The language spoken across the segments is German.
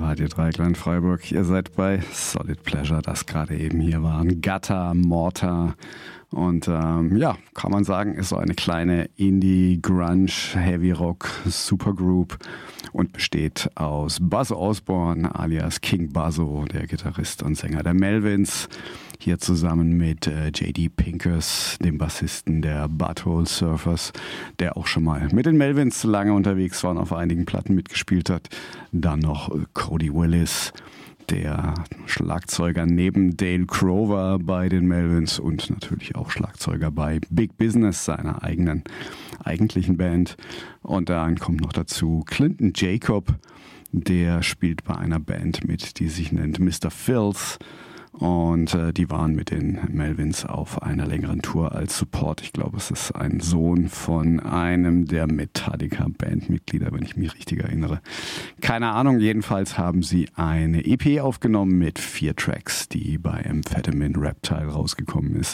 Radio Dreieckland Freiburg. Ihr seid bei Solid Pleasure, das gerade eben hier waren Gutter, Mortar und ja, kann man sagen, ist so eine kleine Indie, Grunge, Heavy Rock Supergroup und besteht aus Buzz Osborne alias King Buzzo, der Gitarrist und Sänger der Melvins, hier zusammen mit J.D. Pincus, dem Bassisten der Butthole Surfers, der auch schon mal mit den Melvins lange unterwegs war und auf einigen Platten mitgespielt hat. Dann noch Cody Willis, der Schlagzeuger neben Dale Crover bei den Melvins und natürlich auch Schlagzeuger bei Big Business, seiner eigentlichen Band. Und dann kommt noch dazu Clinton Jacob, der spielt bei einer Band mit, die sich nennt Mr. Filth. Und die waren mit den Melvins auf einer längeren Tour als Support. Ich glaube, es ist ein Sohn von einem der Metallica-Bandmitglieder, wenn ich mich richtig erinnere. Keine Ahnung, jedenfalls haben sie eine EP aufgenommen mit 4 Tracks, die bei Amphetamine Reptile rausgekommen ist.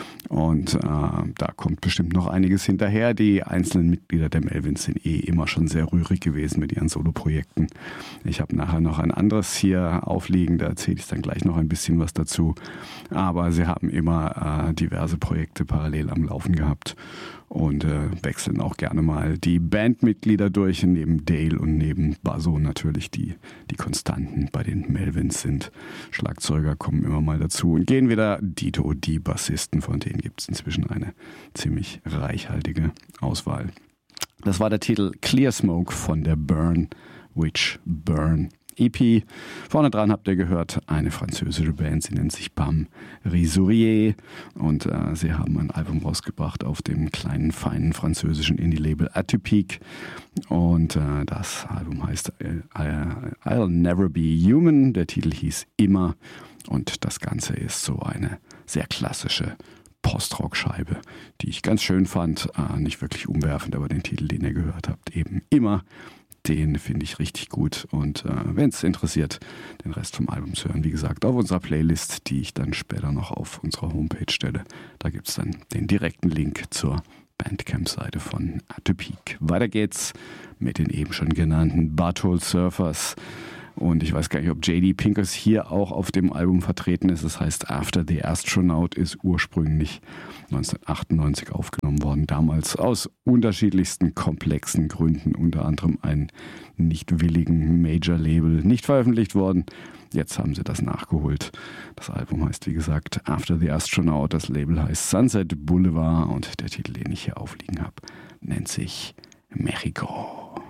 Und da kommt bestimmt noch einiges hinterher. Die einzelnen Mitglieder der Melvins sind immer schon sehr rührig gewesen mit ihren Soloprojekten. Ich habe nachher noch ein anderes hier aufliegen, da erzähle ich dann gleich noch ein bisschen was dazu. Aber sie haben immer diverse Projekte parallel am Laufen gehabt und wechseln auch gerne mal die Bandmitglieder durch, neben Dale und neben Buzzo natürlich, die Konstanten bei den Melvins sind. Schlagzeuger kommen immer mal dazu und gehen wieder dito, die Bassisten, von denen gibt es inzwischen eine ziemlich reichhaltige Auswahl. Das war der Titel Clear Smoke von der Burn Witch Burn EP. Vorne dran habt ihr gehört, eine französische Band, sie nennt sich Bam Risurier und sie haben ein Album rausgebracht auf dem kleinen, feinen französischen Indie-Label Atypique und das Album heißt I'll Never Be Human, der Titel hieß Immer und das Ganze ist so eine sehr klassische Post-Rock-Scheibe, die ich ganz schön fand, nicht wirklich umwerfend, aber den Titel, den ihr gehört habt, eben Immer. Den finde ich richtig gut und wenn es interessiert, den Rest vom Album zu hören, wie gesagt, auf unserer Playlist, die ich dann später noch auf unserer Homepage stelle. Da gibt es dann den direkten Link zur Bandcamp-Seite von Atypique. Weiter geht's mit den eben schon genannten Butthole Surfers. Und ich weiß gar nicht, ob J.D. Pincus hier auch auf dem Album vertreten ist. Das heißt, After the Astronaut ist ursprünglich 1998 aufgenommen worden. Damals aus unterschiedlichsten komplexen Gründen, unter anderem ein nicht willigen Major-Label, nicht veröffentlicht worden. Jetzt haben sie das nachgeholt. Das Album heißt, wie gesagt, After the Astronaut. Das Label heißt Sunset Boulevard und der Titel, den ich hier aufliegen habe, nennt sich Mexico.